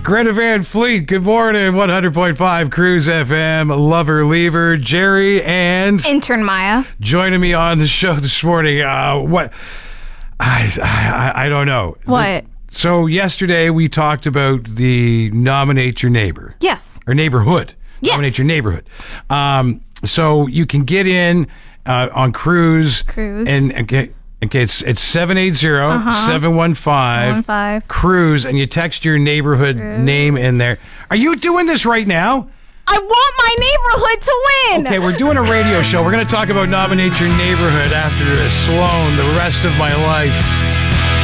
Greta Van Fleet, good morning. 100.5 Cruise FM, Lover Lever, Jerry, and Intern Maya. Joining me on the show this morning. What? I don't know. What? So yesterday we talked about the nominate your neighbor. Yes. Or neighborhood. Yes. Nominate your neighborhood. So you can get in on Cruise. And okay, it's 780-715 Cruise, and you text your neighborhood name in there. Are you doing this right now? I want my neighborhood to win. Okay, we're doing a radio show. We're going to talk about nominate your neighborhood after Sloan the rest of my life.